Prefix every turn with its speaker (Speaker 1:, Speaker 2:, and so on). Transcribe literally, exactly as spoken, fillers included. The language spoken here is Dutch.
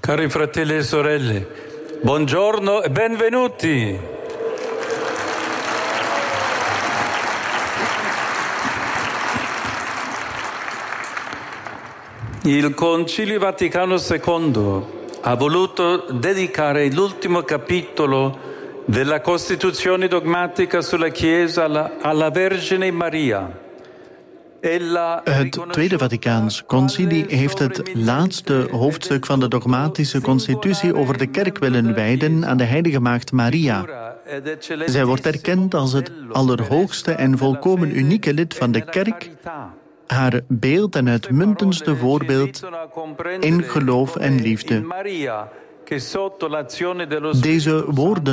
Speaker 1: Cari fratelli e sorelle, buongiorno e benvenuti. Il Concilio Vaticano secondo ha voluto dedicare l'ultimo capitolo della Costituzione dogmatica sulla Chiesa alla, alla Vergine Maria.
Speaker 2: Het Tweede Vaticaans Concilie heeft het laatste hoofdstuk van de dogmatische constitutie over de kerk willen wijden aan de heilige maagd Maria. Zij wordt erkend als het allerhoogste en volkomen unieke lid van de kerk, haar beeld en uitmuntendste voorbeeld in geloof en liefde. Deze woorden